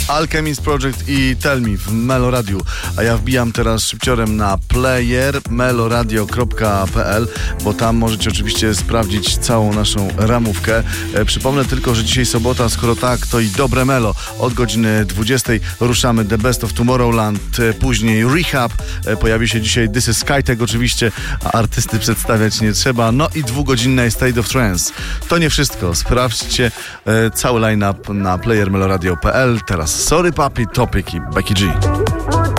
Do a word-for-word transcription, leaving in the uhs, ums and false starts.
Alchemist Project i Tell Me w Meloradiu. A ja wbijam teraz szybciorem na player meloradio kropka p l, bo tam możecie oczywiście sprawdzić całą naszą ramówkę. E, przypomnę tylko, że dzisiaj sobota, skoro tak, to i dobre melo. Od godziny dwudziestej ruszamy The Best of Tomorrowland, e, później Rehab. E, pojawi się dzisiaj This is Skytech oczywiście, a artysty przedstawiać nie trzeba. No i dwugodzinne State of Trance. To nie wszystko. Sprawdźcie e, cały line-up na player meloradio kropka p l. Teraz Sorry Papi, Topic i Becky G.